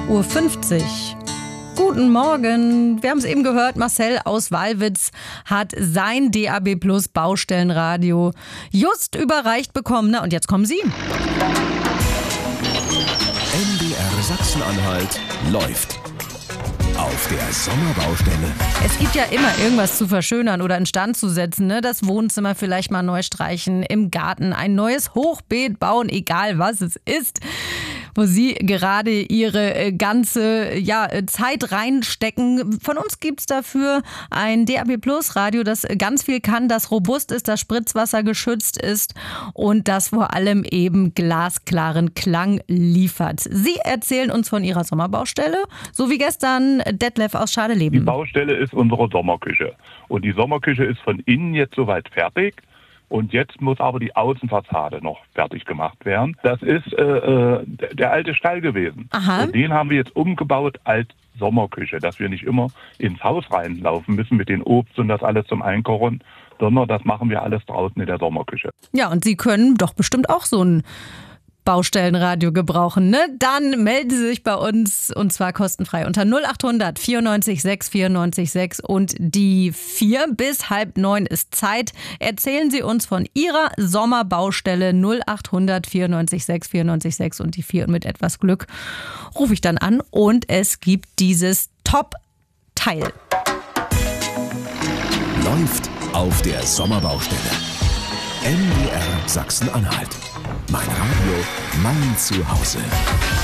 7:50 Uhr. Guten Morgen. Wir haben es eben gehört, Marcel aus Wallwitz hat sein DAB Plus Baustellenradio just überreicht bekommen. Na, und jetzt kommen Sie. MDR Sachsen-Anhalt läuft auf der Sommerbaustelle. Es gibt ja immer irgendwas zu verschönern oder instand zu setzen, ne? Das Wohnzimmer vielleicht mal neu streichen, im Garten ein neues Hochbeet bauen, egal was es ist, wo Sie gerade Ihre ganze Zeit reinstecken. Von uns gibt es dafür ein DAB Plus Radio, das ganz viel kann, das robust ist, das Spritzwasser geschützt ist und das vor allem eben glasklaren Klang liefert. Sie erzählen uns von Ihrer Sommerbaustelle, so wie gestern Detlef aus Schadeleben. Die Baustelle ist unsere Sommerküche. Und die Sommerküche ist von innen jetzt soweit fertig. Und jetzt muss aber die Außenfassade noch fertig gemacht werden. Das ist der alte Stall gewesen. Aha. Und den haben wir jetzt umgebaut als Sommerküche, dass wir nicht immer ins Haus reinlaufen müssen mit den Obst und das alles zum Einkochen, sondern das machen wir alles draußen in der Sommerküche. Ja, und Sie können doch bestimmt auch so ein Baustellenradio gebrauchen, ne? Dann melden Sie sich bei uns und zwar kostenfrei unter 0800 94 6 94 6 und die 4 bis 8:30 ist Zeit. Erzählen Sie uns von Ihrer Sommerbaustelle 0800 94 6 94 6 und die 4 und mit etwas Glück rufe ich dann an und es gibt dieses Top-Teil. Läuft auf der Sommerbaustelle. MDR Sachsen-Anhalt. Mein Radio, mein Zuhause.